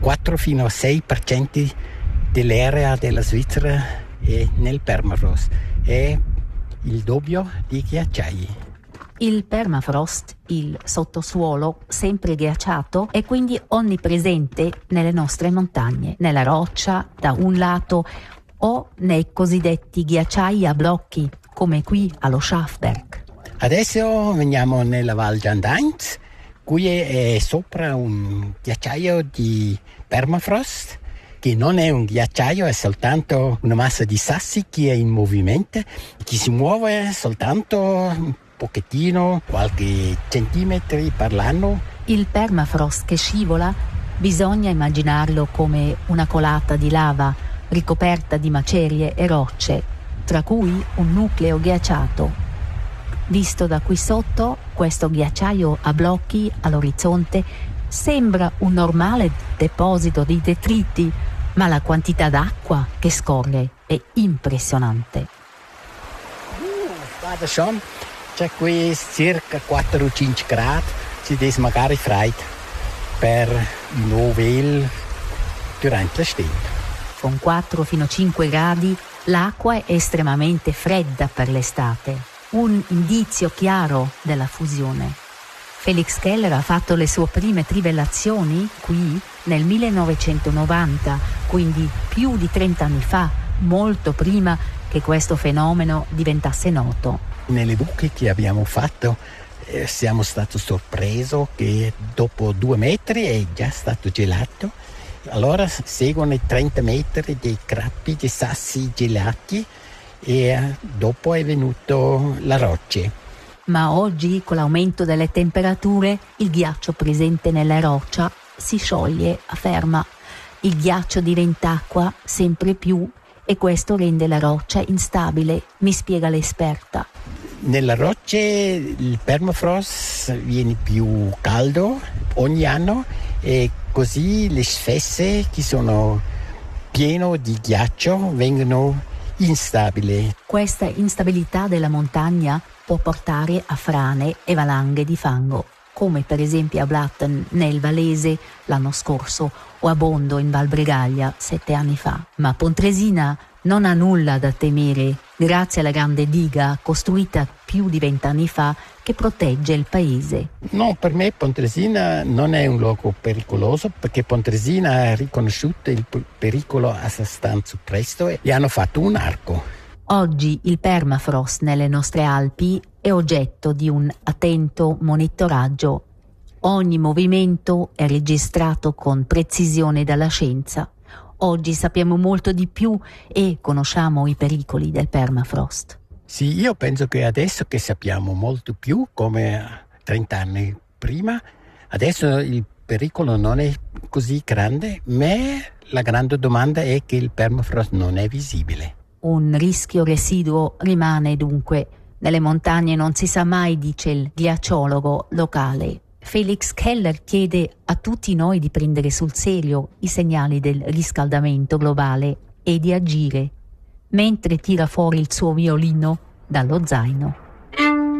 4 fino a 6% dell'area della Svizzera è nel permafrost. È il doppio di ghiacciai. Il permafrost, il sottosuolo sempre ghiacciato, è quindi onnipresente nelle nostre montagne, nella roccia da un lato o nei cosiddetti ghiacciai a blocchi, come qui allo Schafberg. Adesso veniamo nella Val Gendainz, qui è sopra un ghiacciaio di permafrost, che non è un ghiacciaio, è soltanto una massa di sassi che è in movimento, che si muove soltanto un pochettino, qualche centimetro per l'anno. Il permafrost che scivola bisogna immaginarlo come una colata di lava ricoperta di macerie e rocce, tra cui un nucleo ghiacciato. Visto da qui sotto, questo ghiacciaio a blocchi all'orizzonte sembra un normale deposito di detriti, ma la quantità d'acqua che scorre è impressionante. Guarda schon, c'è qui circa 4 o 5 gradi, si è magari freddo per il Novel durante l'estate. Con 4 fino a 5 gradi l'acqua è estremamente fredda per l'estate. Un indizio chiaro della fusione. Felix Keller ha fatto le sue prime trivellazioni qui nel 1990, quindi più di 30 anni fa, molto prima che questo fenomeno diventasse noto. Nelle buche che abbiamo fatto siamo stati sorpresi che dopo 2 metri è già stato gelato. Allora seguono i 30 metri dei crappi di sassi gelati e dopo è venuto la roccia. Ma oggi, con l'aumento delle temperature, il ghiaccio presente nella roccia si scioglie a ferma. Il ghiaccio diventa acqua sempre più e questo rende la roccia instabile, mi spiega l'esperta. Nella roccia il permafrost viene più caldo ogni anno e così le sfesse che sono piene di ghiaccio vengono instabili. Questa instabilità della montagna può portare a frane e valanghe di fango, come per esempio a Blatten nel Valese l'anno scorso o a Bondo in Val Bregaglia 7 anni fa. Ma Pontresina non ha nulla da temere grazie alla grande diga costruita più di 20 anni fa che protegge il paese. No, per me Pontresina non è un luogo pericoloso perché Pontresina ha riconosciuto il pericolo abbastanza presto e gli hanno fatto un arco. Oggi il permafrost nelle nostre Alpi è oggetto di un attento monitoraggio. Ogni movimento è registrato con precisione dalla scienza. Oggi sappiamo molto di più e conosciamo i pericoli del permafrost. Sì, io penso che adesso che sappiamo molto più, come 30 anni prima, adesso il pericolo non è così grande, ma la grande domanda è che il permafrost non è visibile. Un rischio residuo rimane dunque. Nelle montagne non si sa mai, dice il ghiacciologo locale. Felix Keller chiede a tutti noi di prendere sul serio i segnali del riscaldamento globale e di agire, mentre tira fuori il suo violino dallo zaino.